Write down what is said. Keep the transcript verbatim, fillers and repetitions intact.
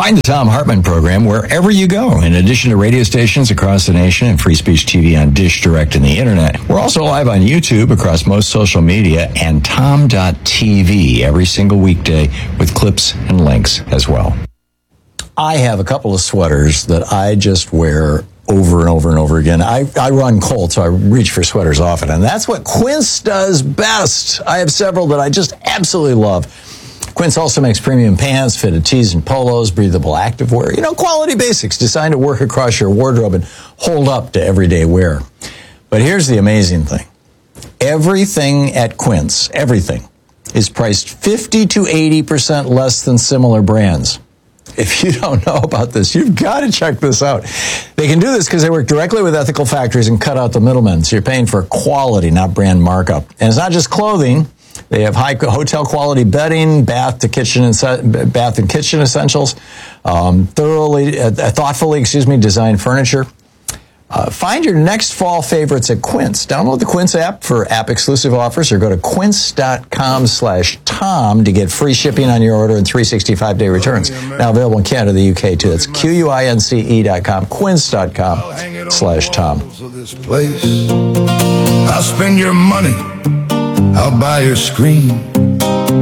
Find the Thom Hartmann program wherever you go. In addition to radio stations across the nation and Free Speech T V on Dish Direct and the Internet, we're also live on YouTube across most social media and tom dot t v every single weekday with clips and links as well. I have a couple of sweaters that I just wear over and over and over again. I, I run cold, so I reach for sweaters often, and that's what Quince does best. I have several that I just absolutely love. Quince also makes premium pants, fitted tees and polos, breathable activewear. You know, quality basics designed to work across your wardrobe and hold up to everyday wear. But here's the amazing thing. Everything at Quince, everything, is priced fifty to eighty percent less than similar brands. If you don't know about this, you've got to check this out. They can do this because they work directly with ethical factories and cut out the middlemen. So you're paying for quality, not brand markup. And it's not just clothing. They have high hotel quality bedding, bath to kitchen and bath and kitchen essentials, um, thoroughly, uh, thoughtfully, excuse me, designed furniture. Uh, find your next fall favorites at Quince. Download the Quince app for app-exclusive offers or go to quince.com slash Tom to get free shipping on your order and three hundred sixty-five day returns. Now available in Canada, the U K, too. That's Q U I N C E dot com, quince.com slash Tom. I'll spend your money. I'll buy your screen.